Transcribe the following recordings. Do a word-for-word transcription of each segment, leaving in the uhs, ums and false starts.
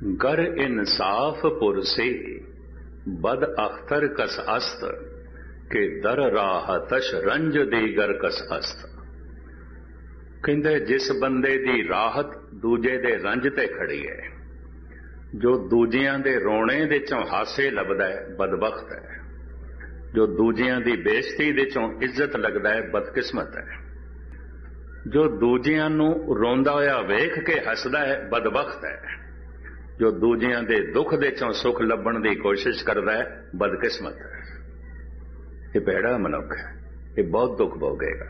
गर इंसाफ पुरसी बद अख्तर कस अस्त के दर राहतश रंज दीगर कस अस्त। कहते जिस बंदे दी राहत दूजे दे रंज ते खड़ी है, जो दूजियां दे रोने दे चों हासे लभदा है बदबख्त है, जो दूजियां दी बेइज्जती दे चों इज्जत लगदा है बदकिस्मत है, जो दूजियां नू रोंदा होया वेख के हसदा है बदबख्त है, जो दूजियां दे दुख दे चों सुख लभण दी कोशिश करदा है बदकिस्मत है। ये भैड़ा मनुख है, ये बहुत दुख भोगेगा।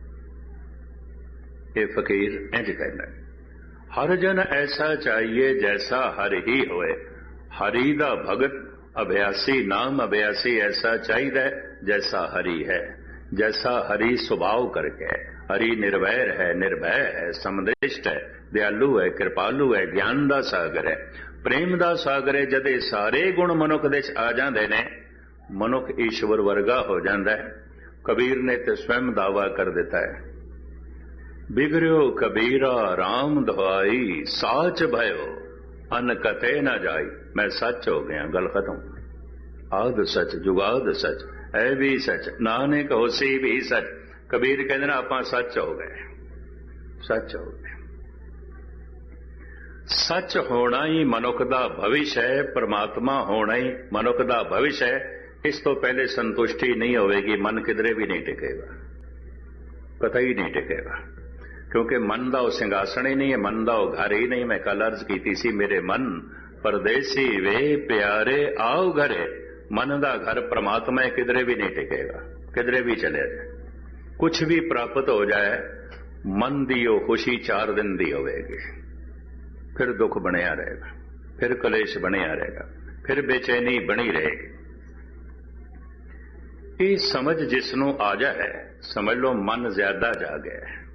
ये फकीर इंज कहना है, हर जन ऐसा चाहिए जैसा हर ही होए, हरि दा भगत अभ्यासी नाम अभ्यासी ऐसा चाहिए जैसा हरि है, जैसा हरि स्वभाव करके है। हरि निर्वैर है, निर्भय है, समदिष्ट है, दयालु है, कृपालु है, ज्ञान दा सागर है, प्रेम दा सागर है। जदे सारे गुण मनुख दे आ जांदे ने, मनुख ईश्वर वर्गा हो जाता है। कबीर ने तो स्वयं दावा कर देता है, बिगड़ो कबीरा राम दुहाई, साच भयो अन कते न जाई। मैं सच हो गया, गल खत्म। आद सच जुगाद सच है भी सच, नानक होसी भी सच। कबीर कहते ना आप सच हो गए, सच हो गए। सच होना ही मनुख दा भविष्य है, परमात्मा होना ही मनुख दा भविष्य है। इस तो पहले संतुष्टि नहीं होगी, मन किधरे भी नहीं टिकेगा, कतई नहीं टिकेगा, क्योंकि मन दा सिंहासन ही नहीं है, मन दा घर ही नहीं। मैं कल अर्ज की सी, मेरे मन परदेसी वे प्यारे आओ घरे। मन दा घर परमात्मा है, किधरे भी नहीं टिकेगा, किधरे भी चले जाए। कुछ भी प्राप्त हो जाए, मन दी ओ खुशी चार दिन दी होगी, फिर दुख बनिया रहेगा, फिर कलेश बनिया रहेगा, फिर बेचैनी बनी रहेगी। ये समझ जिसनों आ जाए, समझ लो मन ज्यादा जा गया है।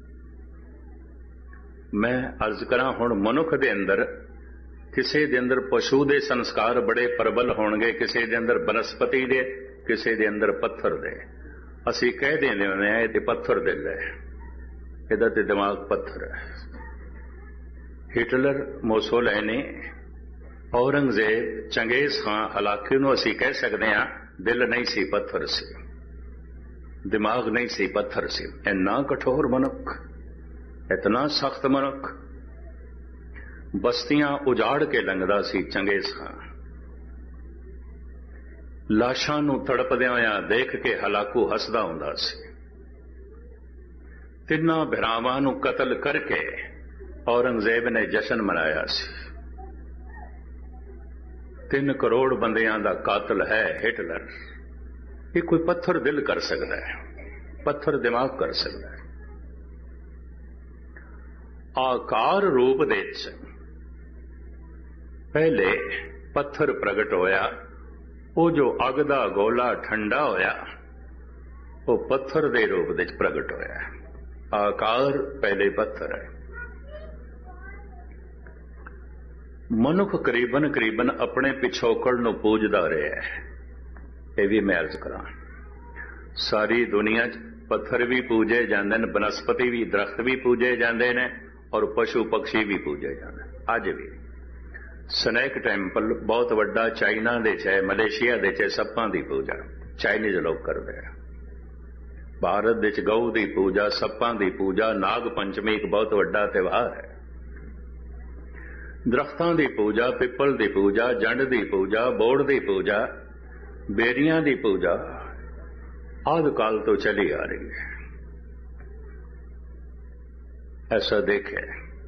मैं अर्ज करा हुण मनुख दे अंदर, किसी दे अंदर पशु दे संस्कार बड़े प्रबल होणगे, किसी दे अंदर बनस्पति दे, किसी दे अंदर पत्थर दे। असी कह देंदे हुंदे आ ये पत्थर दिल है, इहदा ते दिमाग पत्थर है। हिटलर, मोसोलैनी, औरंगजेब, चंगेज खां, हलाकी नूं असी कह सकते हैं दिल नहीं सी पत्थर सी, दिमाग नहीं सी पत्थर सी। इन्ना कठोर मनुख, इतना सख्त मनुख, बस्तियां उजाड़ के लंघदा सी चंगेज खां। लाशां नूं तड़पदिआं होइआं देख के हलाकू हसदा हुंदा सी। तिन्नां भरावां नूं कतल करके औरंगजेब ने जश्न मनाया सी। तीन करोड़ बंदियां दा कातल है हिटलर। ये कोई पत्थर दिल कर सकता है, पत्थर दिमाग कर सकता है। आकार रूप दे पहले पत्थर प्रगट होया, वो जो अग दा गोला ठंडा होया, वो पत्थर दे रूप दे प्रगट होया। आकार पहले पत्थर है। मनुख करीबन करीबन अपने पिछोकड़ नूं पूजदा रहा है। यह भी मैं अर्ज करा, सारी दुनिया च पत्थर भी पूजे जाते हैं, बनस्पति भी, दरख्त भी पूजे जाते हैं, और पशु पक्षी भी पूजे जाते हैं। अज भी स्नैक टैंपल बहुत वड्डा चाइना दे च है, मलेशिया दे च है, सप्पां दी पूजा चाइनीज लोग करते हैं। भारत दे च गऊ दी पूजा, सप्पां दी पूजा, नाग पंचमी एक बहुत वड्डा त्योहार है। दरख्तां दी पूजा, पिपल दी पूजा, जंड दी पूजा, बोड़ दी पूजा, बेरियां दी पूजा आदि काल तो चली आ रही है। ऐसा देखे,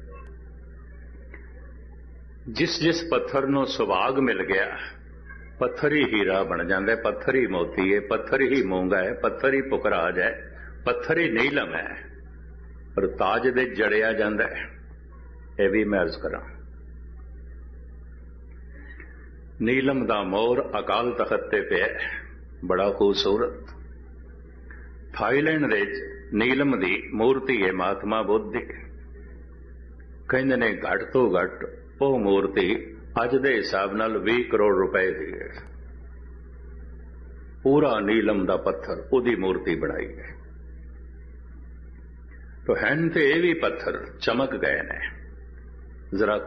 जिस जिस पत्थर नूं सुभाग मिल गया, पत्थर ही हीरा बन जाता है, पत्थर ही मोती है, पत्थर ही मूंगा है, पत्थर ही पुखराज है, पत्थर ही नीलम है, और ताज दे जड़िया जाता है। यह भी मैं अर्ज करा, नीलम दा मोर अकाल तखत ते पे बड़ा खूबसूरत। थाईलैंड दे नीलम दी मूर्ति है महात्मा बुद्ध दी। कहंदे ने घट तो घट वो मूर्ति अज दे हिसाब नाल बीस करोड़ रुपए दी है। पूरा नीलम दा पत्थर उदी मूर्ति बनाई है। तो हैन ते ये भी पत्थर चमक गए ने, जरा